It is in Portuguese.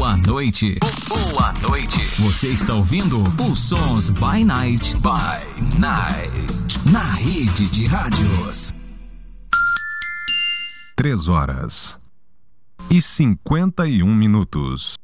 Boa noite. Boa noite. Você está ouvindo os Sons by Night na rede de rádios. 3 horas e 51 minutos.